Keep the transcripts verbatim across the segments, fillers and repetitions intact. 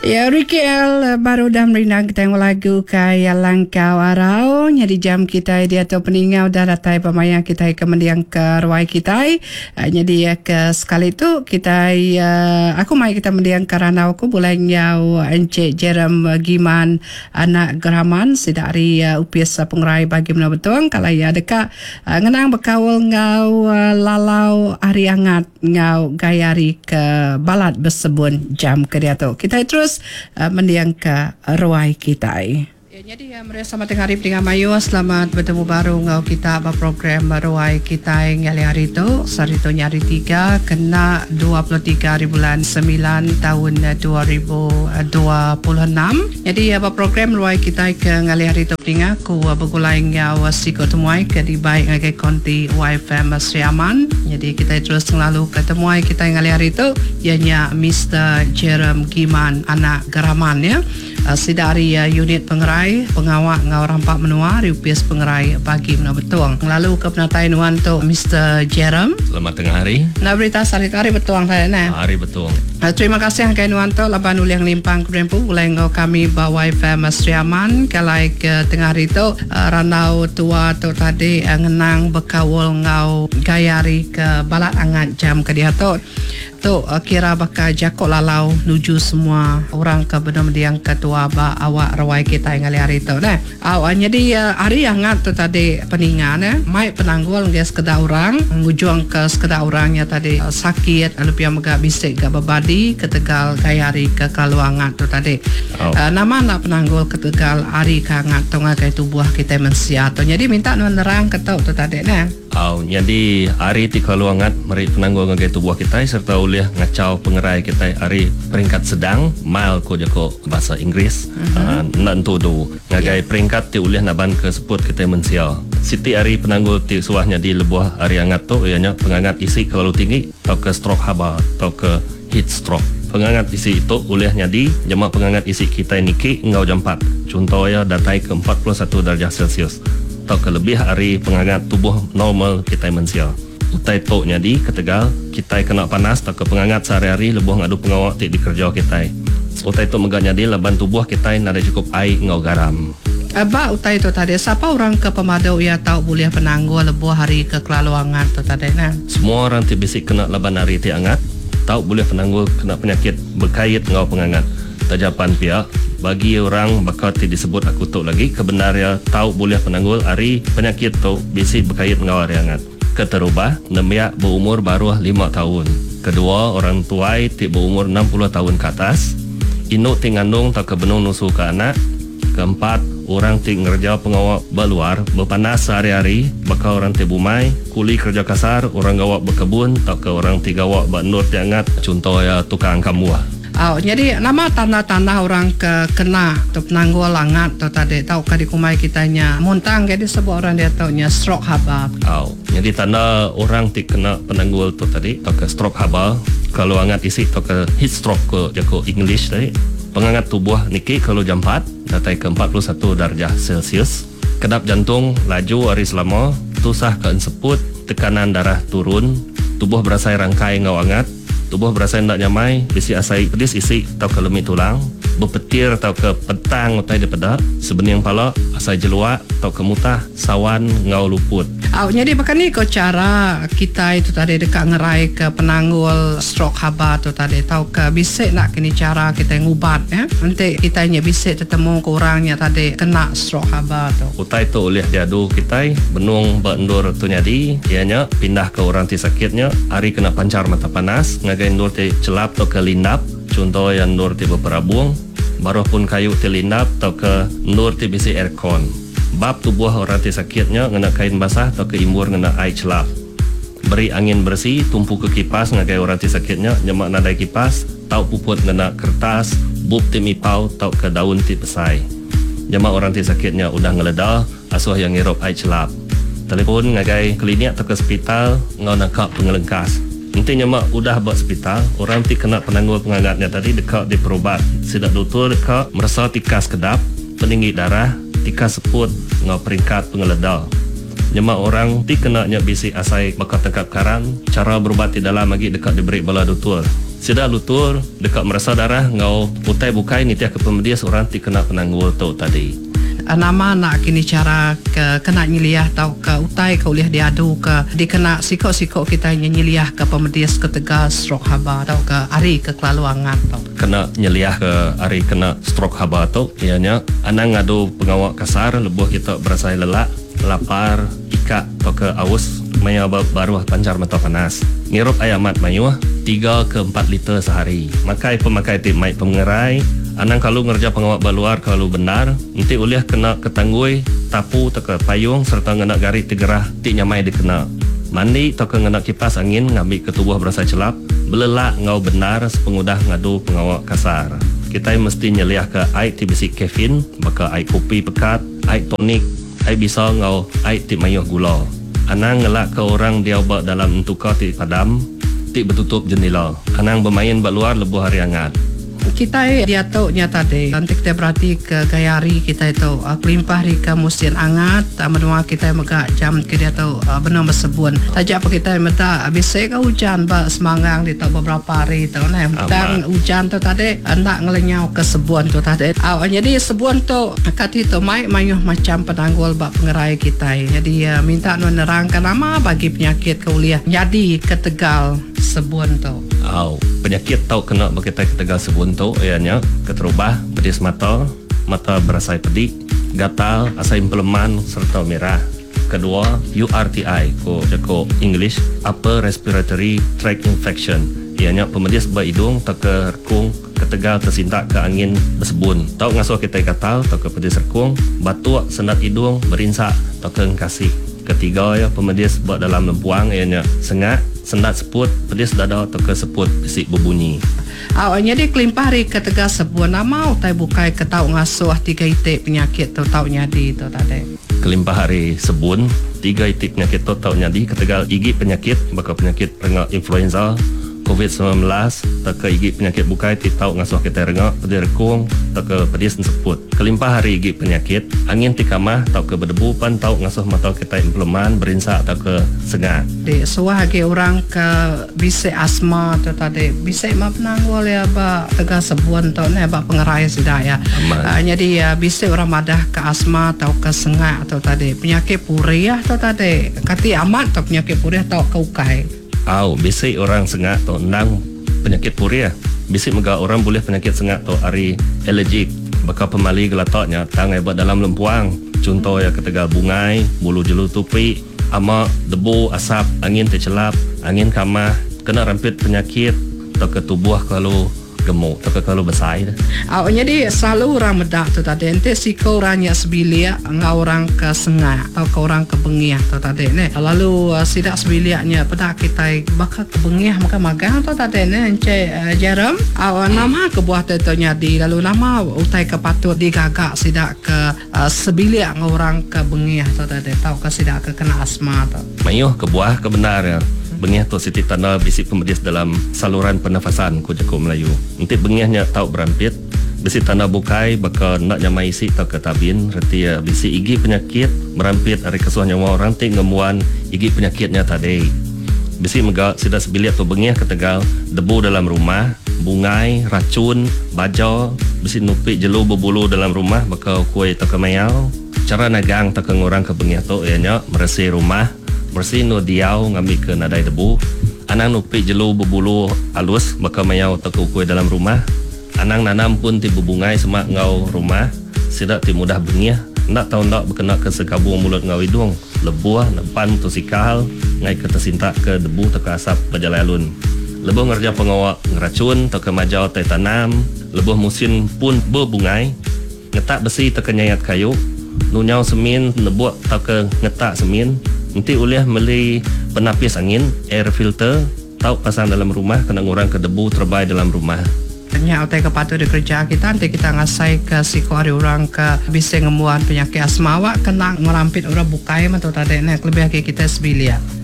Ya, Ricky L baru dah merinang kita yang lagu kaya langkau arau. Jadi jam kita dia tu peningau dah datai pemayan kita ke mendiang ke ruai kita. Jadi ya ke sekali tu kita uh, aku mai kita mendiang ke ranau ku boleh nyau Encik Jerem Giman anak Geraman sidari uh, upias pengerai bagi mana betul kalau ya dekat uh, ngenang berkawal ngau uh, lalau hari angat ngau gayari ke balat bersebun jam ke dia tu. Kita terus Uh, mendiang ke ruai kita. Ya, jadi ya, mereka sama tengah hari dengan Mayu. Selamat bertemu baru ngau kita berprogram ruai kita yang hari itu. Hari itu hari tiga kena dua puluh tiga hari bulan sembilan tahun dua ribu dua puluh enam. Jadi ya berprogram ruai kita ke ngali hari itu dengan ku bergulai ngau siko temuai ke di baik ngagai konti Y F M Sri Aman. Jadi kita terus selalu ketemu kita ngali hari itu ianya Mister Jerem Giman anak Geraman ya. Uh, sidari uh, unit pengerai pengawak ngau rampak menua riupias pengerai bagi menua betuang. Lalu ke penatai nuan tu Mister Jerem. Selamat tengah hari. Nak berita salit hari betuang saya nah. Hari betuang. Uh, terima kasih angkai nuan tu laban uliang limpang kurempu ulai ngau kami bawa Y F M Sri Aman kalai ke tengah hari tu uh, ranau tua tu tadi uh, ngenang bekawul ngau gayari ke balat angat jam ke dia tu. Tu uh, kira bakal jakok lalau nuju semua orang ke benar yang ketua ba awak rawai kita yang hari itu nah. Awak jadi uh, hari angat tu tadi peningan eh mai penanggul nges kedah orang ngujung ke sekedar orangnya tadi uh, sakit lalu yang megak bisik ke babadi ke Tegal gayari ke kaluangat tu tadi. Oh. Uh, nama nak penanggul ke Tegal hari kangat tu ngagai tubuh kita mensia tu. Jadi minta menerang ke tau tu tadi nah. Oh, jadi hari ti kaluangat mari penanggul ngagai tubuh kita serta uliah ngacau pengerai kita hari peringkat sedang mile ko jako bahasa Inggeris uh-huh. uh, nak tu do ngagai yeah. peringkat ti uliah naban ke seput kita mensial siti hari penanggul ti suahnya di lebuah hari angat tu ianya pengangat isi kalau tinggi atau ke stroke haba atau ke heat stroke. Pengangat isi itu uliahnya di jama pengangat isi kita niki ngau jam empat contohnya datai ke empat puluh satu darjah Celsius atau kelebih hari pengangat tubuh normal kita mensial. Utai tok nyadi ketegal kita kena panas tak ke pengangat sehari-hari lebuh ngadu pengawak ti dikerja kita. Utai tok megak nyadi laban tubuh kita nada cukup air ngau garam. Aba utai tu tadi siapa orang ke pemadau ia tahu boleh penanggul lebuh hari ke kelaluangan tu tadi nah. Semua orang ti bisik kena laban hari ti angat tahu boleh penanggul kena penyakit berkait ngau pengangat. Tajapan pihak bagi orang bakal ti disebut aku tok lagi kebenarnya tahu boleh penanggul hari penyakit tu bisik berkait ngau hari angat. Keterubah nemiak berumur baru lima tahun. Kedua orang tuai ti berumur enam puluh tahun ke atas. Inuk ti ngandung tak kebenung nusu ke anak. Keempat orang ti ngerja pengawak berluar berpanas sehari-hari bakal orang ti bumai kuli kerja kasar orang gawak berkebun tak ke orang ti gawak bernur ti angat contoh ya tukang kamuah. Oh, jadi nama tanda-tanda orang ke kena tu penanggul langat tu tadi tahu kadi kumai kitanya muntang jadi sebuah orang dia taunya stroke haba. Oh, jadi tanda orang ti kena penanggul tu tadi atau ke stroke haba kalau angat isi atau ke heat stroke ke jako English tadi pengangat tubuh niki kalau jam empat datai ke empat puluh satu darjah Celsius kedap jantung laju hari selama tusah ke enseput tekanan darah turun tubuh berasa rangkai ngau angat tubuh berasa hendak nyamai bisi asai pedis isi atau ke lemit tulang berpetir atau ke petang utai daripada sebening pala asai jeluak atau ke mutah sawan ngau luput. Oh, jadi bahkan ni ko cara kita itu tadi dekat ngerai ke penanggul stroke haba tu tadi tahu ke bisik nak kini cara kita ngubat ya. Nanti kita nya bisik ketemu ke orangnya tadi kena stroke haba tu. Utai tu oleh diadu kita benung bendur tu nyadi ianya pindah ke orang ti sakitnya hari kena pancar mata panas ngagai nur ti celap atau ke lindap contoh yang nur ti berperabung baru pun kayu ti lindap atau ke nur ti bisi aircon. Bab tubuh orang ti sakitnya ngena kain basah atau ke imbur ngena air celap. Beri angin bersih tumpu ke kipas ngagai orang ti sakitnya nyemak nadai kipas tau puput ngena kertas bub ti mipau tau ke daun ti pesai. Nyemak orang ti sakitnya udah ngeledah asuh yang ngirop air celap. Telepon ngagai klinik atau ke hospital ngau nakak pengelengkas. Nanti nyemak udah buat hospital orang ti kena penanggul pengangatnya tadi dekat di perubat. Sidak doktor dekat merasa tikas kedap peninggi darah tika seput ngau peringkat pengeledal. Nyemak orang ti kena nya bisi asai bakal tekap karan cara berubat ti dalam lagi dekat diberi bala doktor. Sida lutur dekat merasa darah ngau utai bukai ni tiak ke pemedias orang ti kena penanggul tu tadi. Nama nak kini cara ke kena nyiliah tau ke utai ke uliah diadu ke dikena sikok-sikok kita nyiliah ke pemedias ke tegas stroke haba tau ke ari ke kelaluangan tau. Kena nyeliah ke ari kena stroke haba tu ianya anang ngadu pengawak kasar lebuh kita berasa lelak, lapar, ikat atau ke aus maya baru pancar mata panas. Ngirup ayamat mayuh tiga ke empat liter sehari. Makai pemakai tip mai pengerai anang kalau ngerja pengawak baluar kalau benar nanti uliah kena ketanggui tapu teka payung serta ngena garit tigerah ti nyamai dikena mandi teka ngena kipas angin ngambil ke tubuh berasa celap belelak ngau benar sepengudah ngadu pengawak kasar. Kita mesti nyeliah ke air ti bisi kafein baka air kopi pekat air tonik air bisa ngau air ti mayuh gula. Anang ngelak ke orang dia ubak dalam entuka ti padam ti bertutup jendela anang bermain baluar lebuh hari hangat. Kita dia tahu nyata deh. Nanti kita berarti ke gayari kita itu uh, kelimpah di ke musim hangat. Menua kita megak jam ke dia tahu uh, benar bersebun. Tajak apa kita meta habis saya ke hujan ba semangang di tahu beberapa hari tahu nah. Dan hujan tu tadi hendak ngelenyau ke sebun tu tadi. Uh, jadi sebun tu kat itu mai mayuh macam penanggul ba pengerai kita. Jadi uh, minta menerangkan nama bagi penyakit keuliah. Jadi ke Tegal sebun tu. Oh, penyakit tau kena berkaitan ke Tegal sebun tu ianya keterubah, pedis mata, mata berasa pedih, gatal, asa impleman serta merah. Kedua, U R T I ko jeko English upper respiratory tract infection. Ianya pemedis ba hidung tak ke rekung, ketegal tersintak ke angin bersebun. Tau ngasuh kita gatal, tak ke pedis rekung, batuk, sendat hidung, berinsak, tak ke kasih. Ketiga ya pemedis buat dalam lempuang ianya sengat, sendat seput, pedis dada atau ke seput bisik berbunyi. Awalnya dia kelimpah hari ke Tegal sebun nama utai bukai ke tau ngasuh tiga itik penyakit tu tau nyadi tu tadi. Kelimpah hari sebun tiga itik penyakit tu tau nyadi ke Tegal igi penyakit bakal penyakit rengak influenza covid sembilan belas tak ke igi penyakit bukai ti tau ngasuh kita rengak pedis rekung tak ke pedis seput. Kelimpah hari igi penyakit angin ti kamah tau ke berdebu pan tau ngasuh mata kita impleman berinsak tak ke sengat. Di suah lagi orang ke bisik asma tu tadi bisik mah penanggul ya ba Tegal sebun tu ni ba pengerai sudah ya. Uh, jadi uh, bisik orang madah ke asma atau ke sengat atau tadi penyakit puriah tu tadi kati amat tu penyakit puriah tau ke ukai. Au, bisik orang sengat tu nang penyakit puriah. Bisik mega orang boleh penyakit sengat tu ari allergic bakal pemali gelatoknya tangai buat dalam lempuang. Contoh ya ke Tegal bungai, bulu jelu tupi, ama debu, asap, angin tercelap, angin kamah, kena rampit penyakit atau ke tubuh kalau gemuk atau ke kalau besar. Oh, jadi selalu orang medah tu tadi. Ente si kau orangnya sebilia, ngau orang ke sengat atau ke orang ke bengiah tu tadi ni. Lalu uh, sidak sebiliaknya pada kita bakal ke bengiah maka magang tu tadi ni ence uh, jarum. Oh, nama ke buah tu tu nyadi. Lalu nama utai ke patut digagak sidak ke uh, sebiliak ngau orang ke bengiah tu tadi. Tahu ke sidak ke kena asma tu. Mayuh ke buah kebenar ya. Bengiah tu siti tanda bisik pemedis dalam saluran pernafasan ko jako Melayu. Nanti bengiahnya tau berampit, bisik tanda bukai bakal nak nyamai isi tau ke tabin, reti ya bisik igi penyakit berampit hari kesuah nyawa orang ti ngemuan igi penyakitnya tadi. Bisik mega sida sebiliak tu bengiah ke Tegal, debu dalam rumah, bungai, racun, baja, bisik nupik jelu berbulu dalam rumah bakal kuih tau ke mayau. Cara nagang tau ke ngorang ke bengiah tu ianya bersih rumah, bersih no diau ngambil ke nadai debu. Anang nupik jelu berbulu halus bakal mayau teku kuih dalam rumah. Anang nanam pun ti berbungai semak ngau rumah. Sidak ti mudah bengiah. Nak tahu nak berkena ke sekabung mulut ngau hidung. Lebuah depan tu sikal ngai ke tersintak ke debu te ke asap berjalalun. Lebuh ngerja pengawak ngeracun te ke majau te tanam. Lebuh musim pun berbungai. Ngetak besi te ke nyayat kayu. Nunyau semin lebuh te ke ngetak semin. Nanti uliah beli penapis angin, air filter, tahu pasang dalam rumah, kena ngurang ke debu terbaik dalam rumah. Nya utai ke patut di kerja kita, nanti kita ngasai ke siko hari orang ke bisa ngemuan penyakit asma awak kena ngerampit orang bukai atau tadi nak lebih lagi kita sebilia.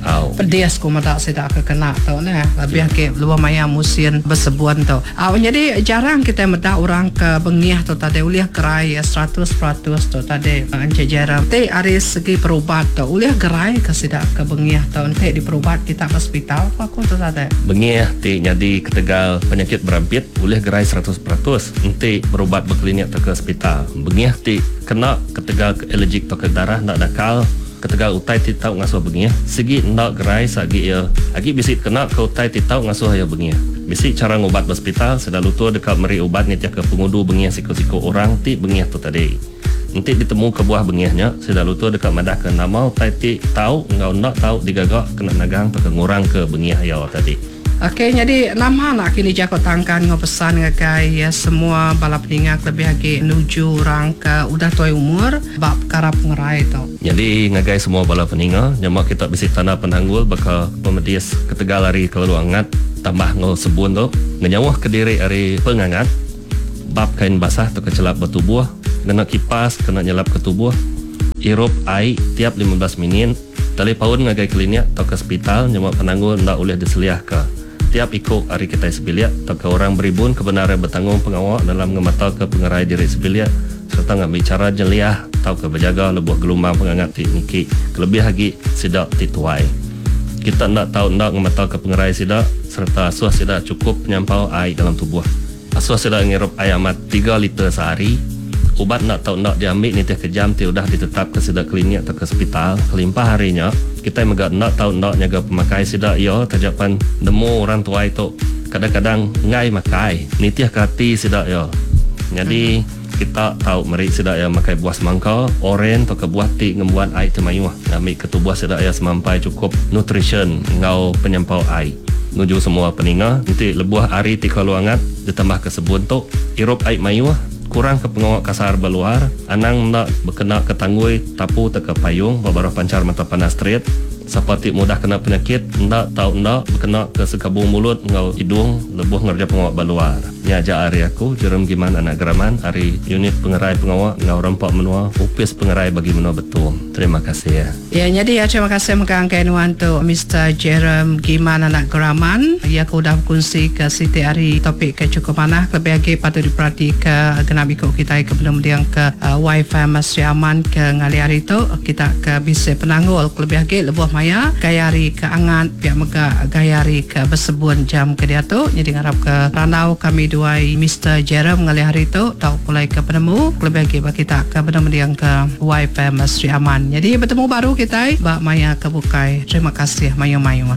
Au. Pedes ko madak sedak ke kena tau nah. Lebih ke luar maya musim bersebuan tau. Ah jadi jarang kita medak orang ke bengih tu tadi uliah gerai seratus peratus tu tadi ance jarang. Te ari segi perubat tu uliah gerai ke sedak ke bengih tau ente di perubat kita ke hospital apa aku tu tadi. Bengih ti jadi ketegal penyakit berampit uliah gerai seratus peratus ente berubat berklinik ke hospital. Bengih ti kena ketegal alergik to ke darah nak dakal ketegal utai ti tau ngasuh bengih segi nak gerai sagi ya agi bisit kena ke utai ti tau ngasuh ya bengih bisit cara ngobat hospital sedalu tu dekat meri ubat ni tiap ke pengudu bengih siko-siko orang ti bengih tu tadi nanti ditemu ke buah bengihnya sedalu tu dekat madah ke nama utai ti tau ngau nak tau digagak kena nagang ke ngurang ke bengih ya tadi. Okey, jadi nama nak kini jakot tangkan ngopesan ngakai ya semua balap peningak lebih lagi nuju orang ke udah tuai umur bab karap ngerai tau. Jadi ngagai semua balap peningak nyamak kita bisi tanah penanggul bakal pemedias ketegal hari kalau angat tambah ngol sebun tu nganyawah ke diri hari pengangat bab kain basah tu kecelap bertubuh kena kipas kena nyelap ke tubuh irup air tiap lima belas minit tali paun ngagai klinik atau ke hospital nyamak penanggul ndak boleh diseliah ke tiap ikut hari kita sebiliat atau ke orang beribun kebenaran bertanggung pengawal dalam ngematau ke pengerai diri sebiliat serta ngambil cara jeliah atau ke berjaga lebuh gelombang pengangat tekniki kelebih lagi sidak tituai kita nak tahu nak ngematau ke pengerai sidak serta asuh sidak cukup penyampau air dalam tubuh asuh sidak ngirup air amat tiga liter sehari ubat nak tahu nak diambil ni tiap kejam ti udah ditetap ke sidak klinik atau ke hospital kelimpah harinya kita megak nak tahu nak nyaga pemakai sidak ya tajapan nemu orang tua itu kadang-kadang ngai makai ni tiap kati sidak ya jadi kita tahu meri sidak ya makai buah semangka oren atau ke buah ti ngembuat air temayuh ambil ke tubuh sidak ya semampai cukup nutrition ngau penyampau air nuju semua peninga nanti lebuah hari ti kalau angat ditambah ke sebun tu irup air mayuh kurang ke pengawak kasar berluar anang nak berkena ke tanggui tapu ke payung beberapa pancar mata panas straight seperti mudah kena penyakit ndak tahu ndak berkena ke sekabung mulut ngau hidung lebuh ngerja pengawak berluar nyaja hari aku Jerem Giman anak geraman hari unit pengerai pengawak ngau rempak menua upis pengerai bagi menua betul terima kasih ya ya jadi ya terima kasih mengangkai nuantu mister Jerem Giman anak geraman ya aku dah kongsi ke Siti hari topik ke cukup mana lebih lagi patut diperhati ke genap ikut kita ke belum ke uh, wifi Masri Aman ke ngali hari tu kita ke bisa penanggul lebih lagi lebuh maya gayari ke angan pihak mega gayari ke bersebun jam ke dia tu jadi ngarap ke ranau kami duai mister Jerem ngali hari tu tau mulai ke penemu lebih lagi bagi kita ke penemu yang ke wifi Masri Aman jadi bertemu baru kita bak maya ke bukai terima kasih mayu-mayu.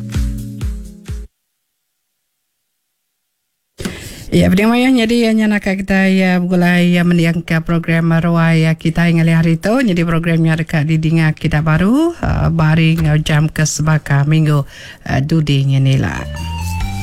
Ya, berdeng maya jadi hanya nak kita ya mulai ya mendiang ke program ruaya kita yang hari itu jadi programnya dekat di dinga kita baru uh, baring jam ke sebaka minggu uh, dudinya nila.